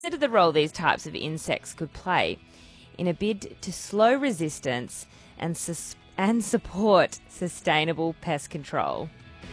Consider the role these types of insects could play in a bid to slow resistance and support sustainable pest control.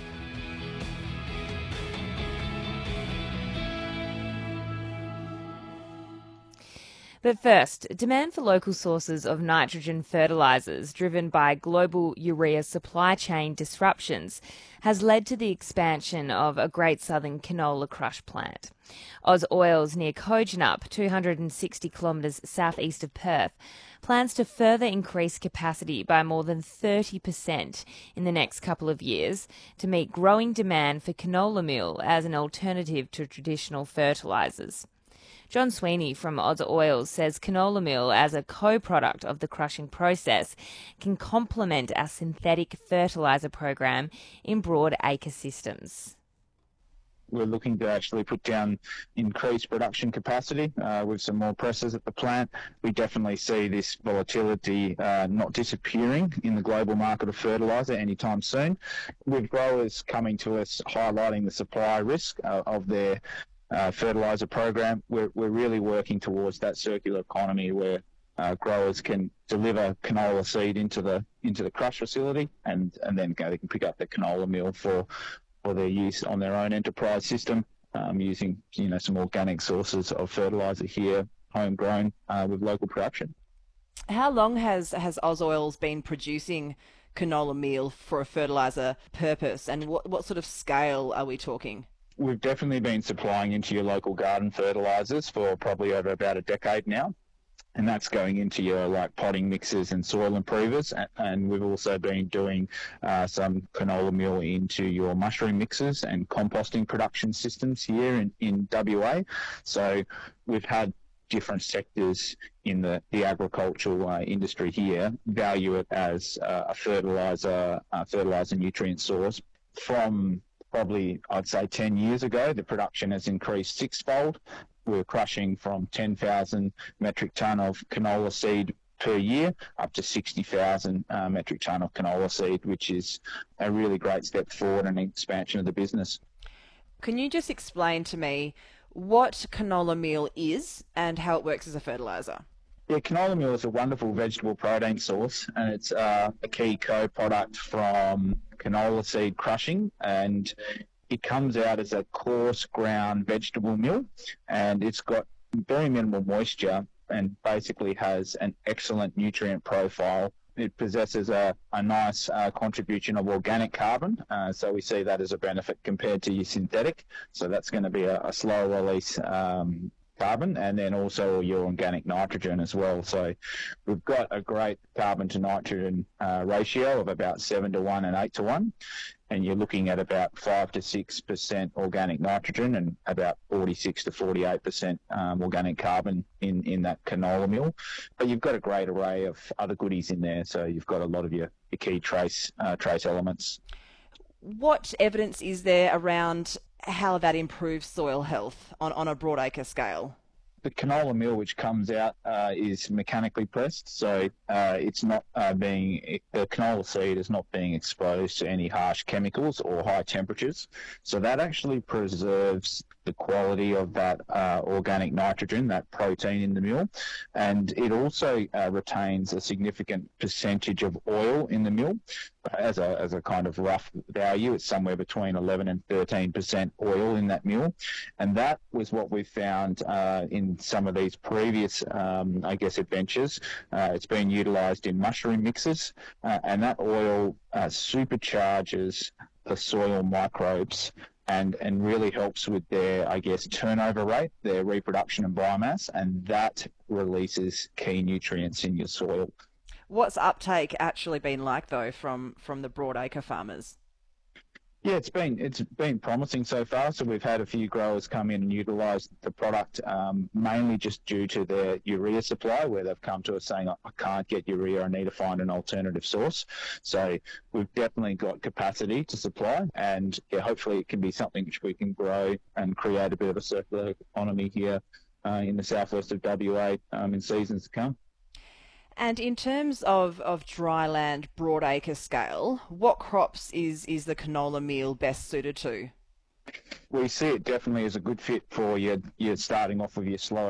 But first, demand for local sources of nitrogen fertilisers driven by global urea supply chain disruptions has led to the expansion of a Great Southern canola crush plant. Oz Oils near Kojonup, 260 kilometres southeast of Perth, plans to further increase capacity by more than 30% in the next couple of years to meet growing demand for canola meal as an alternative to traditional fertilisers. John Sweeney from Oz Oils says canola meal as a co-product of the crushing process can complement our synthetic fertiliser program in broad acre systems. We're looking to actually put down increased production capacity with some more presses at the plant. We definitely see this volatility not disappearing in the global market of fertiliser anytime soon. With growers coming to us highlighting the supply risk of their fertiliser program, we're really working towards that circular economy where growers can deliver canola seed into the crush facility and then they can pick up the canola meal for their use on their own enterprise system, using some organic sources of fertiliser here, homegrown with local production. How long has Oz Oils been producing canola meal for a fertiliser purpose, and what sort of scale are we talking? We've definitely been supplying into your local garden fertilisers for probably over about a decade now. And that's going into your potting mixes and soil improvers. And we've also been doing some canola meal into your mushroom mixes and composting production systems here in WA. So we've had different sectors in the agricultural industry here value it as a fertiliser nutrient source. From probably, I'd say 10 years ago, the production has increased sixfold. We're crushing from 10,000 metric tonne of canola seed per year up to 60,000 metric tonne of canola seed, which is a really great step forward and expansion of the business. Can you just explain to me what canola meal is and how it works as a fertiliser? Yeah, canola meal is a wonderful vegetable protein source, and it's a key co-product from canola seed crushing, and it comes out as a coarse ground vegetable meal, and it's got very minimal moisture and basically has an excellent nutrient profile. It possesses a nice contribution of organic carbon, so we see that as a benefit compared to your synthetic. So that's going to be a slow release carbon, and then also your organic nitrogen as well. So we've got a great carbon to nitrogen ratio of about 7 to 1 and 8 to 1. And you're looking at about 5 to 6% organic nitrogen and about 46 to 48% organic carbon in that canola meal. But you've got a great array of other goodies in there, so you've got a lot of your key trace elements. What evidence is there around how that improves soil health on a broadacre scale? The canola meal which comes out is mechanically pressed, so it's not the canola seed is not being exposed to any harsh chemicals or high temperatures. So that actually preserves the quality of that organic nitrogen, that protein in the meal, and it also retains a significant percentage of oil in the meal. As a kind of rough value, it's somewhere between 11 and 13% oil in that meal, and that was what we found in some of these previous, adventures. It's been utilised in mushroom mixes, and that oil supercharges the soil microbes and really helps with their, turnover rate, their reproduction and biomass, and that releases key nutrients in your soil. What's uptake actually been like, though, from the broadacre farmers? Yeah, it's been promising so far. So we've had a few growers come in and utilise the product, mainly just due to their urea supply, where they've come to us saying, I can't get urea, I need to find an alternative source. So we've definitely got capacity to supply, and hopefully it can be something which we can grow and create a bit of a circular economy here in the southwest of WA in seasons to come. And in terms of dryland broadacre scale, what crops is the canola meal best suited to? We see it definitely as a good fit for you. You're starting off with your slower